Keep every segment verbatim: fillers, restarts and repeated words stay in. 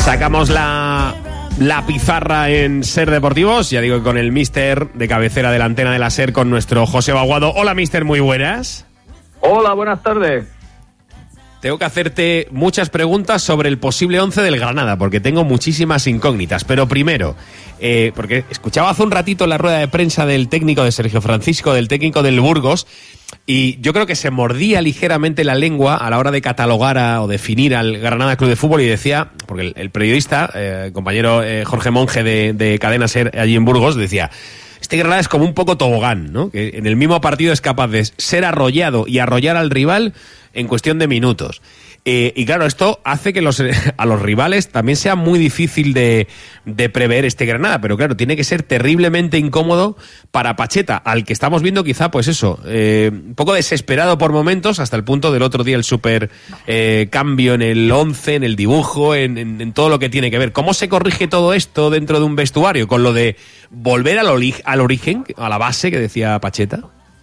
Sacamos la, la pizarra en Ser Deportivos, ya digo, con el míster de cabecera de la antena de la SER, con nuestro José Baguado. Hola, míster, muy buenas. Hola, buenas tardes. Tengo que hacerte muchas preguntas sobre el posible once del Granada, porque tengo muchísimas incógnitas. Pero primero, eh, porque escuchaba hace un ratito la rueda de prensa del técnico de Sergio Francisco, del técnico del Burgos, y yo creo que se mordía ligeramente la lengua a la hora de catalogar a, o definir al Granada Club de Fútbol, y decía, porque el, el periodista, eh, el compañero eh, Jorge Monge de, de Cadena SER allí en Burgos, decía: este Granada es como un poco tobogán, ¿no? Que en el mismo partido es capaz de ser arrollado y arrollar al rival en cuestión de minutos. Eh, y claro, esto hace que los, a los rivales también sea muy difícil de, de prever este Granada, pero claro, tiene que ser terriblemente incómodo para Pacheta, al que estamos viendo quizá, pues eso, eh, un poco desesperado por momentos, hasta el punto del otro día el súper eh, cambio en el once, en el dibujo, en, en, en todo lo que tiene que ver. ¿Cómo se corrige todo esto dentro de un vestuario? Con lo de volver al, ori- al origen, a la base que decía Pacheta.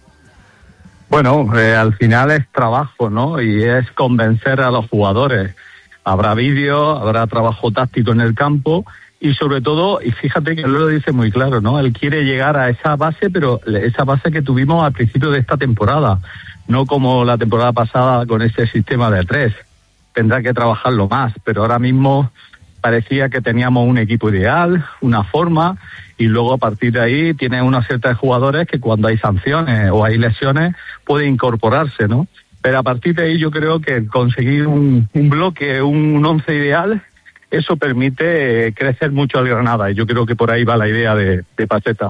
Bueno, eh, al final es trabajo, ¿no? Y es convencer a los jugadores. Habrá vídeo, habrá trabajo táctico en el campo y sobre todo, y fíjate que él lo dice muy claro, ¿no? Él quiere llegar a esa base, pero esa base que tuvimos al principio de esta temporada, no como la temporada pasada con ese sistema de tres. Tendrá que trabajarlo más, pero ahora mismo parecía que teníamos un equipo ideal, una forma, y luego a partir de ahí tiene una serie de jugadores que cuando hay sanciones o hay lesiones puede incorporarse, ¿no? Pero a partir de ahí yo creo que conseguir un, un bloque, un, un once ideal, eso permite crecer mucho al Granada, y yo creo que por ahí va la idea de, de Pacheta.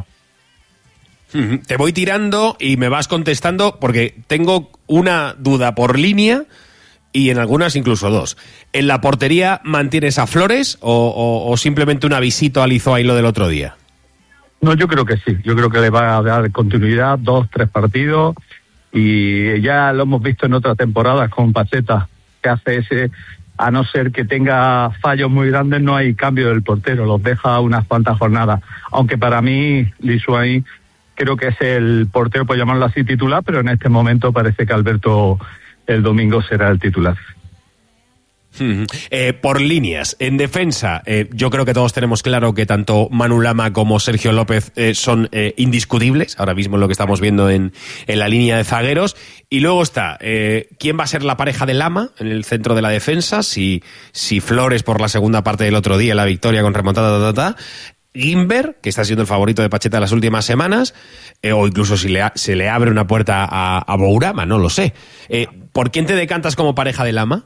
Te voy tirando y me vas contestando porque tengo una duda por línea y en algunas incluso dos. ¿En la portería mantienes a Flores o, o, o simplemente un avisito al Izoa y lo del otro día? No, yo creo que sí. Yo creo que le va a dar continuidad, dos, tres partidos, y ya lo hemos visto en otras temporadas con Pacheta, que hace ese, a no ser que tenga fallos muy grandes, no hay cambio del portero, los deja unas cuantas jornadas. Aunque para mí, Lisuain, creo que es el portero, por llamarlo así, titular, pero en este momento parece que Alberto el domingo será el titular. Uh-huh. Eh, por líneas, en defensa, eh, yo creo que todos tenemos claro que tanto Manu Lama como Sergio López eh, son eh, indiscutibles, ahora mismo lo que estamos viendo en, en la línea de zagueros. Y luego está, eh, ¿quién va a ser la pareja de Lama en el centro de la defensa? Si, si Flores por la segunda parte del otro día, la victoria con remontada, ta, ta, ta. Guimber, que está siendo el favorito de Pacheta las últimas semanas, eh, o incluso si le a, se le abre una puerta a, a Bourama, no lo sé. Eh, ¿Por quién te decantas como pareja de Lama?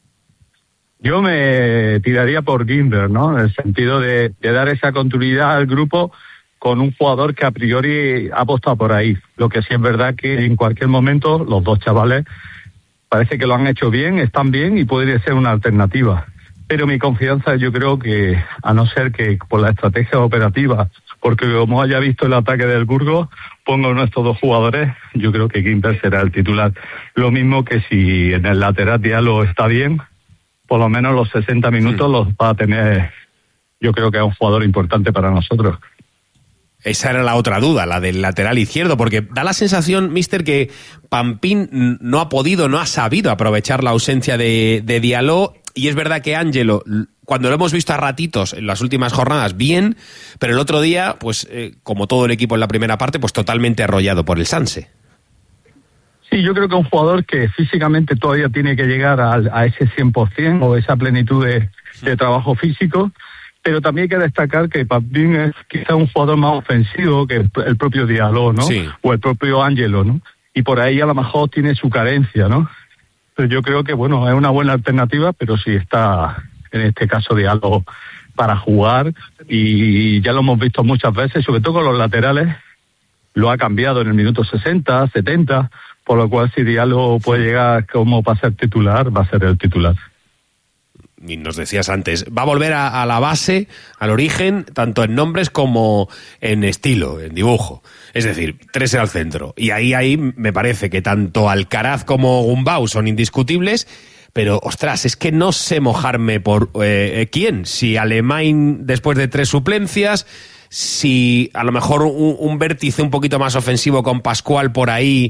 Yo me tiraría por Guimber, ¿no? En el sentido de, de dar esa continuidad al grupo con un jugador que a priori ha apostado por ahí. Lo que sí es verdad que en cualquier momento los dos chavales parece que lo han hecho bien, están bien y podría ser una alternativa. Pero mi confianza, yo creo que, a no ser que por la estrategia operativa, porque como haya visto el ataque del Burgos, pongo nuestros dos jugadores, yo creo que Guimber será el titular. Lo mismo que si en el lateral Diallo está bien, por lo menos los sesenta minutos sí los va a tener. Yo creo que es un jugador importante para nosotros. Esa era la otra duda, la del lateral izquierdo, porque da la sensación, míster, que Pampín no ha podido, no ha sabido aprovechar la ausencia de, de Diallo, y es verdad que Ángelo, cuando lo hemos visto a ratitos en las últimas jornadas, bien, pero el otro día, pues eh, como todo el equipo en la primera parte, pues totalmente arrollado por el Sanse. Sí, yo creo que es un jugador que físicamente todavía tiene que llegar a, a ese cien por ciento o esa plenitud de, de trabajo físico, pero también hay que destacar que Pampín es quizá un jugador más ofensivo que el, el propio Diallo, ¿no? Sí. O el propio Ángelo, ¿no? Y por ahí a lo mejor tiene su carencia, ¿no? Pero yo creo que, bueno, es una buena alternativa, pero sí está, en este caso, Diallo para jugar, y ya lo hemos visto muchas veces, sobre todo con los laterales, lo ha cambiado en el minuto sesenta, setenta, por lo cual si Diallo puede llegar como para ser titular, va a ser el titular. Y nos decías antes, va a volver a, a la base, al origen, tanto en nombres como en estilo, en dibujo. Es decir, tres al centro. Y ahí, ahí me parece que tanto Alcaraz como Gumbau son indiscutibles, pero, ostras, es que no sé mojarme por eh, quién. Si Alemán después de tres suplencias, si a lo mejor un, un vértice un poquito más ofensivo con Pascual por ahí,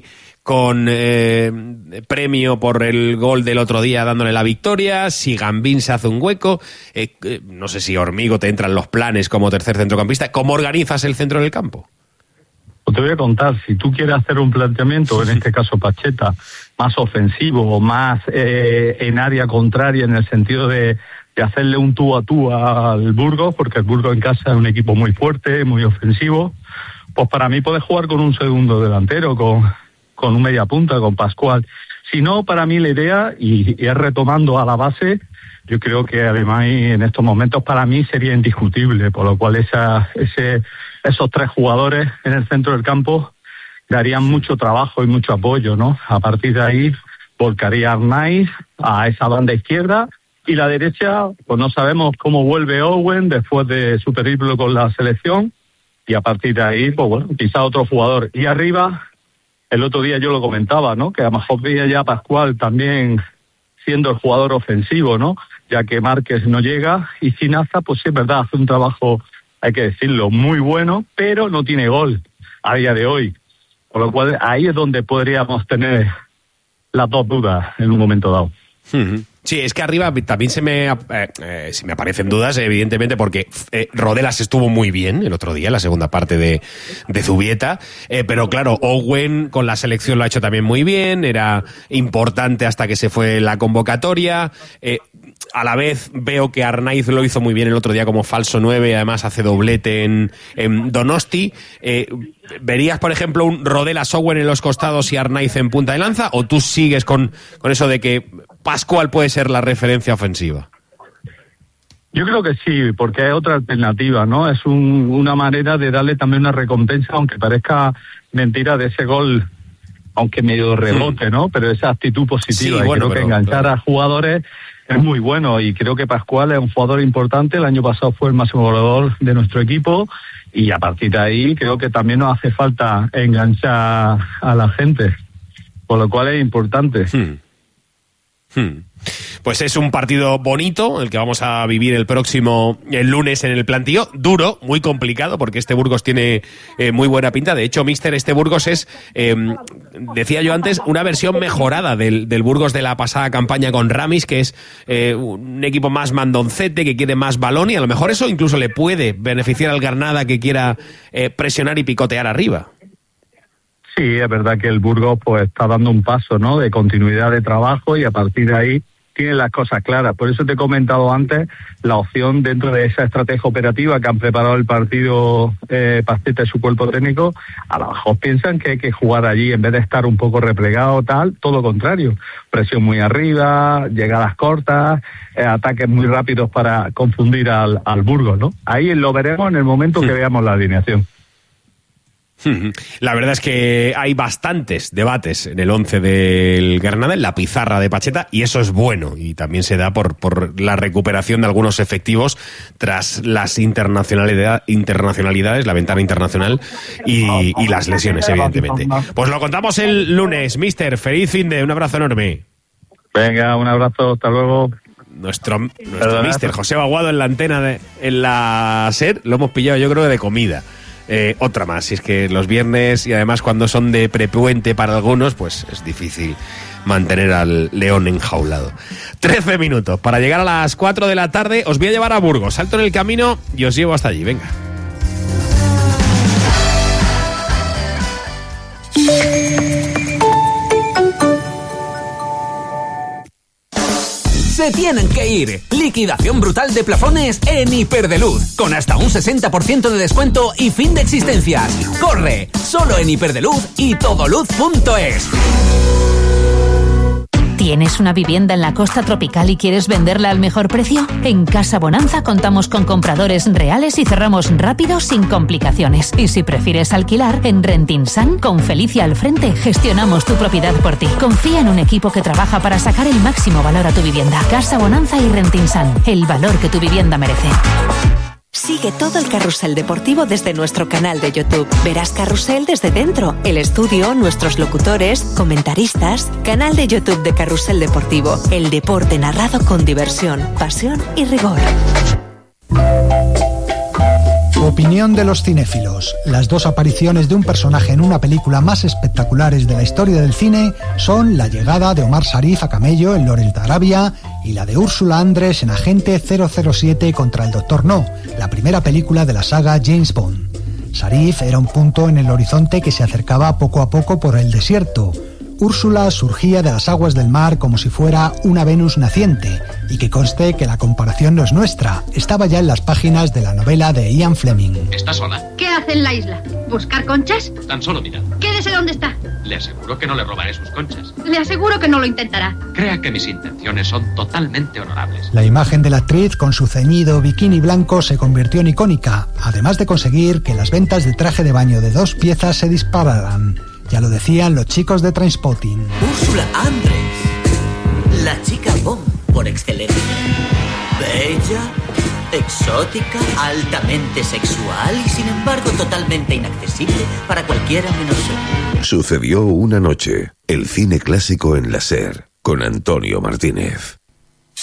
con eh, premio por el gol del otro día dándole la victoria, si Gambín se hace un hueco, eh, eh, no sé si Hormigo te entra en los planes como tercer centrocampista. ¿Cómo organizas el centro del campo? Pues te voy a contar, si tú quieres hacer un planteamiento, en este caso Pacheta, más ofensivo, más eh, en área contraria, en el sentido de, de hacerle un tú a tú al Burgos, porque el Burgos en casa es un equipo muy fuerte, muy ofensivo, pues para mí puedes jugar con un segundo delantero, con, con un media punta, con Pascual. Si no, para mí la idea, y, y es retomando a la base, yo creo que además en estos momentos para mí sería indiscutible, por lo cual esa, ese, esos tres jugadores en el centro del campo darían mucho trabajo y mucho apoyo, ¿no? A partir de ahí volcaría Arnaiz a esa banda izquierda y la derecha, pues no sabemos cómo vuelve Owen después de su periplo con la selección y a partir de ahí, pues bueno, quizá otro jugador. Y arriba, el otro día yo lo comentaba, ¿no? Que a lo mejor veía ya Pascual también siendo el jugador ofensivo, ¿no? Ya que Márquez no llega y Zinaza, pues sí es verdad, hace un trabajo, hay que decirlo, muy bueno, pero no tiene gol a día de hoy. Por lo cual ahí es donde podríamos tener las dos dudas en un momento dado. Sí, es que arriba también se me, eh, eh, se me aparecen dudas, evidentemente, porque eh, Rodelas estuvo muy bien el otro día, la segunda parte de, de Zubieta, eh, pero claro, Owen con la selección lo ha hecho también muy bien, era importante hasta que se fue la convocatoria. Eh, a la vez veo que Arnaiz lo hizo muy bien el otro día como falso nueve y además hace doblete en, en Donosti. Eh, ¿Verías, por ejemplo, un Rodelas Owen en los costados y Arnaiz en punta de lanza? ¿O tú sigues con, con eso de que Pascual puede ser la referencia ofensiva? Yo creo que sí, porque es otra alternativa, ¿no? Es un, una manera de darle también una recompensa, aunque parezca mentira, de ese gol, aunque medio rebote, ¿no? Pero esa actitud positiva. Sí, y bueno, creo pero, que enganchar claro. a jugadores es muy bueno y creo que Pascual es un jugador importante. El año pasado fue el máximo goleador de nuestro equipo y a partir de ahí creo que también nos hace falta enganchar a la gente, por lo cual es importante. Hmm. Hmm. Pues es un partido bonito el que vamos a vivir el próximo el lunes en el Plantío, duro, muy complicado porque este Burgos tiene eh, muy buena pinta. De hecho, míster, este Burgos es, eh, decía yo antes, una versión mejorada del, del Burgos de la pasada campaña con Ramis, que es eh, un equipo más mandoncete, que quiere más balón y a lo mejor eso incluso le puede beneficiar al Granada que quiera eh, presionar y picotear arriba. Sí, es verdad que el Burgos pues está dando un paso, ¿no? De continuidad de trabajo y a partir de ahí tiene las cosas claras. Por eso te he comentado antes la opción dentro de esa estrategia operativa que han preparado el partido eh, Pasteta y su cuerpo técnico. A lo mejor piensan que hay que jugar allí en vez de estar un poco replegado, tal, todo lo contrario. Presión muy arriba, llegadas cortas, eh, ataques muy rápidos para confundir al, al Burgos, ¿no? Ahí lo veremos en el momento que veamos la alineación. La verdad es que hay bastantes debates en el once del Granada, en la pizarra de Pacheta, y eso es bueno, y también se da por, por la recuperación de algunos efectivos tras las internacionalidad, internacionalidades, la ventana internacional y, y las lesiones, evidentemente. Pues lo contamos el lunes, míster. Feliz fin de, un abrazo enorme. Venga, un abrazo, hasta luego. Nuestro, nuestro míster José Baguado en la antena, de, en la SER, lo hemos pillado yo creo de comida. Eh, otra más, si es que los viernes y además cuando son de prepuente para algunos, pues es difícil mantener al león enjaulado. trece minutos para llegar a las cuatro de la tarde. Os voy a llevar a Burgos, salto en el camino y os llevo hasta allí, venga. Se tienen que ir. Liquidación brutal de plafones en Hiperdeluz, con hasta un sesenta por ciento de descuento y fin de existencias. ¡Corre! Solo en Hiperdeluz y todoluz punto es. ¿Tienes una vivienda en la costa tropical y quieres venderla al mejor precio? En Casa Bonanza contamos con compradores reales y cerramos rápido sin complicaciones. Y si prefieres alquilar, en Rentinsan, con Felicia al frente, gestionamos tu propiedad por ti. Confía en un equipo que trabaja para sacar el máximo valor a tu vivienda. Casa Bonanza y Rentinsan, el valor que tu vivienda merece. Sigue todo el carrusel deportivo desde nuestro canal de YouTube. Verás Carrusel desde dentro, el estudio, nuestros locutores, comentaristas. Canal de YouTube de Carrusel Deportivo. El deporte narrado con diversión, pasión y rigor. Opinión de los cinéfilos. Las dos apariciones de un personaje en una película más espectaculares de la historia del cine son la llegada de Omar Sharif a camello en Lawrence de Arabia y la de Úrsula Andress en Agente cero cero siete contra el Doctor No, la primera película de la saga James Bond. Sharif era un punto en el horizonte que se acercaba poco a poco por el desierto. Úrsula surgía de las aguas del mar como si fuera una Venus naciente, y que conste que la comparación no es nuestra, estaba ya en las páginas de la novela de Ian Fleming. ¿Está sola? ¿Qué hace en la isla? ¿Buscar conchas? Tan solo mirando. Quédese donde está. Le aseguro que no le robaré sus conchas. Le aseguro que no lo intentará. Crea que mis intenciones son totalmente honorables. La imagen de la actriz con su ceñido bikini blanco se convirtió en icónica, además de conseguir que las ventas de traje de baño de dos piezas se dispararan. Ya lo decían los chicos de Trainspotting. Úrsula Andress, la chica Bond por excelencia. Bella, exótica, altamente sexual y sin embargo totalmente inaccesible para cualquiera menos yo. Sucedió una noche, el cine clásico en la SER, con Antonio Martínez.